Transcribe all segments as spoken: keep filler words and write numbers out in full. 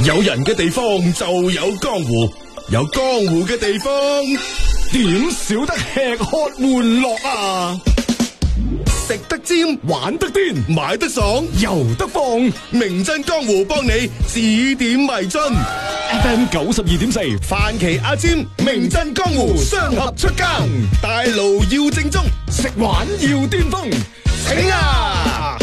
有人嘅地方就有江湖，有江湖嘅地方點少得吃喝玩樂啊！食得尖，玩得癲，買得爽，遊得放，名震江湖幫你指點迷津。F M 九十二點四，范奇阿尖，名震江湖，雙合出更，大路要正宗，食玩要巔峰，請啊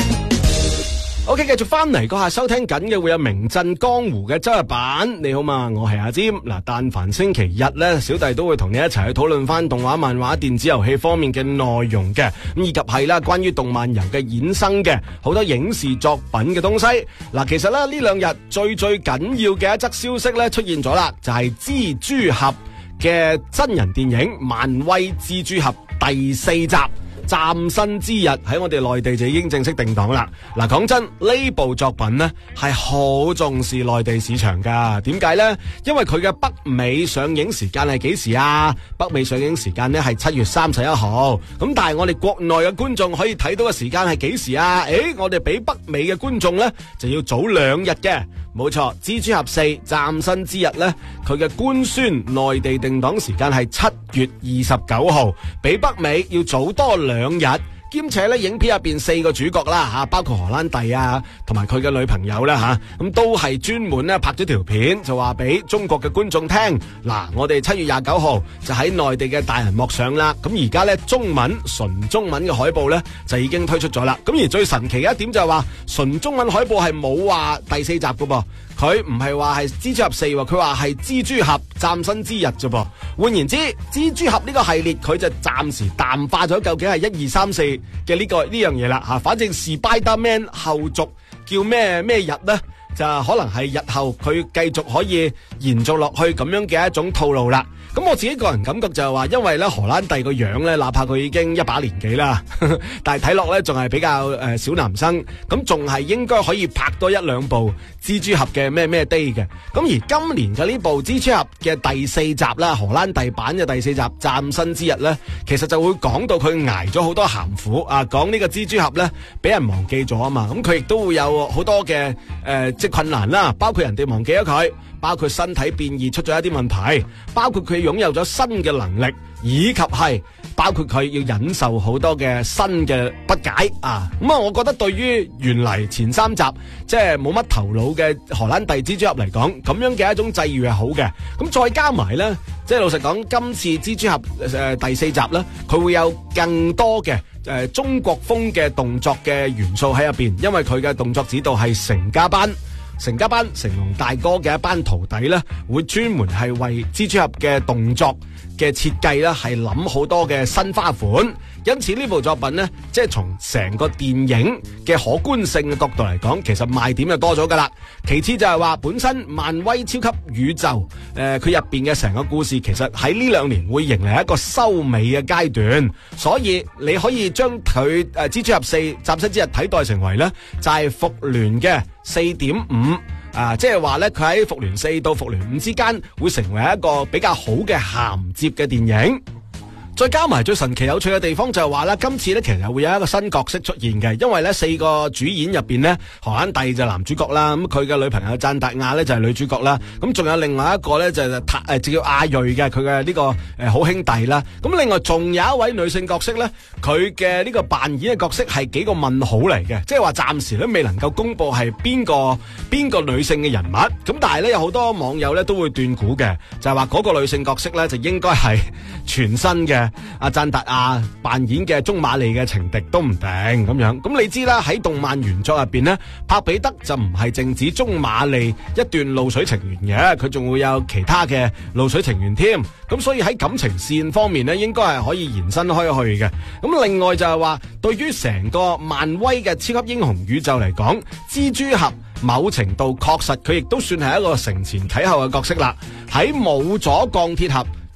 ！OK， 繼續翻嚟嗰下收聽緊嘅會有名震江湖嘅周日版。你好嘛，我係阿尖。嗱，但凡星期日咧，小弟都會同你一齊去討論翻動畫、漫畫、電子遊戲方面嘅內容嘅，咁以及係啦關於動漫遊嘅衍生嘅好多影視作品嘅東西。嗱，其實咧呢兩日最最緊要嘅一則消息咧出現咗啦，就係、是、蜘蛛俠嘅真人電影《漫威蜘蛛俠》第四集。嶄新之日喺我哋內地就已經正式定檔啦。嗱，講真，呢部作品呢係好重視內地市場噶。點解呢？因為佢嘅北美上映時間係幾時啊？北美上映時間呢係七月三十一號。咁但係我哋國內嘅觀眾可以睇到嘅時間係幾時啊？誒，我哋比北美嘅觀眾呢就要早兩日嘅。冇錯，蜘蛛俠四嶄新之日呢，佢嘅官宣內地定檔時間係七月二十九號，比北美要早多兩日。兼且咧，影片入邊四個主角啦吓，包括荷蘭弟啊，同埋佢嘅女朋友啦吓，咁都係專門咧拍咗條片，就話俾中國嘅觀眾聽。嗱，我哋七月廿九號就喺內地嘅大銀幕上啦。咁而家咧中文純中文嘅海報咧就已經推出咗啦。咁而最神奇嘅一點就係話，純中文海報係冇話第四集噶噃，佢唔係話係蜘蛛俠四，佢話係蜘蛛俠嶄新之日啫噃。換言之，蜘蛛俠呢個系列佢就暫時淡化咗，究竟係一二三四嘅呢個呢樣嘢啦吓。反正是 Spider-Man 後續叫咩咩日呢，就可能係日後佢繼續可以延續落去咁樣嘅一種套路啦。咁我自己個人感覺就係話，因為咧荷蘭弟個樣咧，哪怕佢已經一把年紀啦，但係睇落咧仲係比較誒、呃、小男生，咁仲係應該可以拍多一兩部蜘蛛俠嘅咩咩 day 嘅。咁而今年嘅呢部蜘蛛俠嘅第四集啦，荷蘭弟版嘅第四集嶄新之日咧，其實就會講到佢挨咗好多鹹苦啊，講呢個蜘蛛俠咧俾人忘記咗啊嘛，咁佢亦都會有好多嘅誒、呃、即係困難啦，包括人哋忘記咗佢，包括身體變異出咗一啲問題，包括佢擁有咗新嘅能力，以及係包括佢要忍受好多嘅新嘅不解啊！咁啊，我覺得對於原嚟前三集即係冇乜頭腦嘅荷蘭弟蜘蛛俠嚟講，咁樣嘅一種際遇係好嘅。咁再加埋咧，即係老實講，今次蜘蛛俠誒、呃、第四集咧，佢會有更多嘅誒、呃、中國風嘅動作嘅元素喺入邊，因為佢嘅動作指導係成家班。成家班成龍大哥嘅一班徒弟咧，會專門係為蜘蛛俠嘅動作嘅設計咧，係諗好多嘅新花款。因此呢部作品呢，即係從成個電影嘅可觀性嘅角度嚟講，其實賣點就多咗噶啦。其次就係話本身漫威超級宇宙，誒佢入邊嘅成個故事，其實喺呢兩年會迎嚟一個收尾嘅階段，所以你可以將佢誒蜘蛛俠四嶄新之日睇待成為呢，就係復聯嘅四點五。啊，即係話咧，佢喺復聯四到復聯五之間會成為一個比較好嘅銜接嘅電影。再加埋最神奇有趣嘅地方就係話咧，今次咧其實會有一個新角色出現嘅，因為咧四個主演入邊咧，荷蘭弟就男主角啦，咁佢嘅女朋友贊達亞咧就係女主角啦，咁仲有另外一個咧就係塔誒叫阿瑞嘅，佢嘅呢個誒好兄弟啦，咁另外仲有一位女性角色咧，佢嘅呢個扮演嘅角色係幾個問號嚟嘅，即係話暫時都未能夠公布係邊個邊個女性嘅人物，咁但係咧有好多網友咧都會斷估嘅，就係話嗰個女性角色咧就應該係全新嘅。阿贊達亞扮演嘅中馬利嘅情敵都唔定咁樣，咁你知啦，喺動漫原作入邊呢，帕比德就唔係淨止中馬利一段露水情緣嘅，佢仲會有其他嘅露水情緣添，咁所以喺感情線方面呢，應該係可以延伸開去嘅。咁另外就係話，對於成個漫威嘅超級英雄宇宙嚟講，蜘蛛俠某程度確實佢亦都算係一個承前啟後嘅角色啦。喺冇咗鋼鐵俠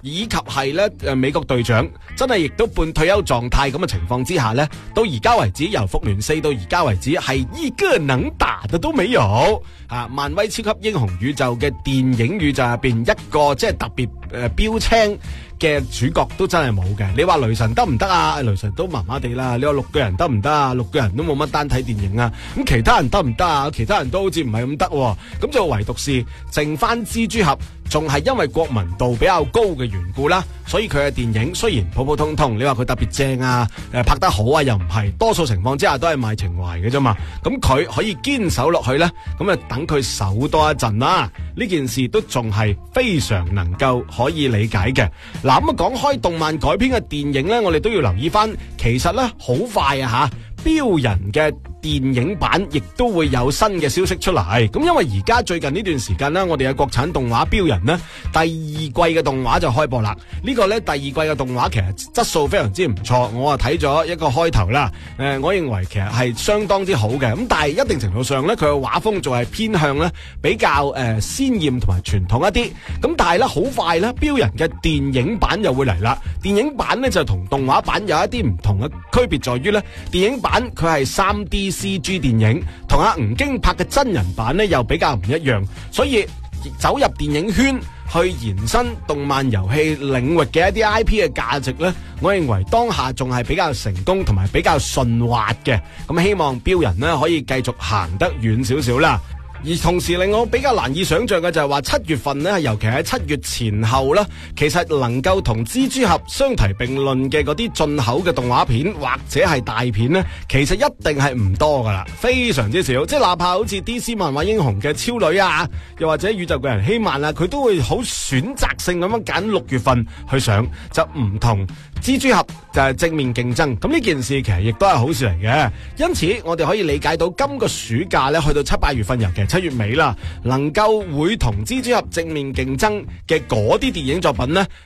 以及係咧誒美國隊長真係亦都半退休狀態咁嘅情況之下咧，到而家為止由復聯四到而家為止係一個能打的都未有啊！漫威超級英雄宇宙嘅電影宇宙入邊一個即係特別誒標青嘅主角都真係冇嘅。你話雷神得唔得啊？雷神都麻麻地啦。你話綠巨人得唔得啊？綠巨人都冇乜單體電影啊。咁其他人得唔得啊？其他人都好似唔係咁得。咁就唯獨是剩翻蜘蛛俠，仲係因為國民度比較高嘅緣故啦，所以佢嘅電影雖然普普通通，你話佢特別正啊，誒拍得好啊，又唔係，多數情況之下都係賣情懷嘅啫嘛。咁佢可以堅守落去呢，咁啊等佢守多一陣啦。呢件事都仲係非常能夠可以理解嘅。嗱，咁啊講開動漫改編嘅電影呢，我哋都要留意翻，其實呢，好快啊吓，標人嘅電影版亦都會有新嘅消息出嚟。咁因為而家最近呢段時間呢，我哋嘅國產動畫標人呢，第二季嘅動畫就開播啦。呢個呢，第二季嘅動畫其實質素非常之唔錯，我啊睇咗一個開頭啦。誒，我認為其實係相當之好嘅。咁但係一定程度上呢，佢嘅畫風仲係偏向呢比較誒鮮豔同埋傳統一啲。咁但係呢，好快呢，標人嘅電影版又會嚟啦。電影版呢，就同動畫版有一啲唔同嘅區別，在於呢，電影版佢係三 D C G 電影，同阿吳京拍嘅真人版呢又比較唔一樣，所以走入電影圈去延伸動漫遊戲領域嘅一啲 I P 嘅價值呢，我認為當下仲係比較成功同埋比較順滑嘅。咁希望標人呢可以繼續行得遠少少啦。而同時令我比較難以想象嘅就係話七月份呢，尤其喺七月前後啦，其實能夠同蜘蛛俠相提並論嘅嗰啲進口嘅動畫片或者係大片呢，其實一定係唔多噶啦，非常之少。即係哪怕好似 D C 漫畫英雄嘅超女啊，又或者宇宙巨人希曼啊，佢都會好選擇性咁樣揀六月份去上，就唔同蜘蛛俠就係正面競爭。咁呢件事其實亦都係好事嚟嘅，因此我哋可以理解到今個暑假呢，去到七八月份，尤其七月尾啦，能夠會同蜘蛛俠正面競爭嘅嗰啲電影作品呢，